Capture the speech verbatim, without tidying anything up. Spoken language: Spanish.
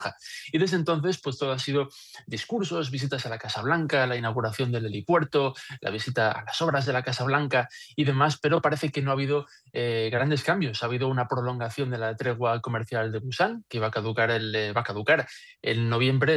Y desde entonces, pues todo ha sido discursos, visitas a la Casa Blanca, la inauguración del helipuerto, la visita a las obras de la Casa Blanca y demás, pero parece que no ha habido eh, grandes cambios. Ha habido una prolongación de la tregua comercial de Busan, que va a caducar el, eh, va a caducar en noviembre